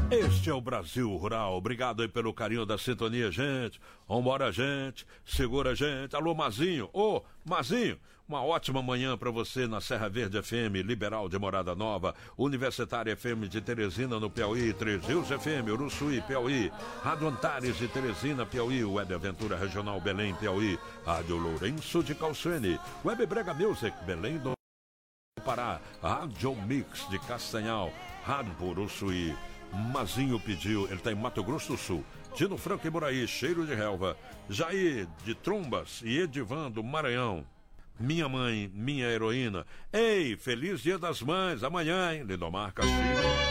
Este é o Brasil Rural. Obrigado aí pelo carinho da sintonia, gente. Vambora, gente. Segura, gente. Alô, Mazinho. Ô, Mazinho, uma ótima manhã para você na Serra Verde FM, Liberal de Morada Nova, Universitária FM de Teresina, no Piauí, Três Rios FM, Uruçuí, Piauí, Rádio Antares de Teresina, Piauí, Web Aventura Regional Belém, Piauí, Rádio Lourenço de Calçene, Web Brega Music, Belém do Pará, Rádio Mix de Castanhal, Rádio Uruçuí. Mazinho pediu, ele está em Mato Grosso do Sul. Dino Franco e Muraí, Cheiro de Relva, Jair de Trombas e Edivan do Maranhão. Minha mãe, minha heroína. Ei, feliz Dia das Mães, amanhã, hein? Lindomar Castilho.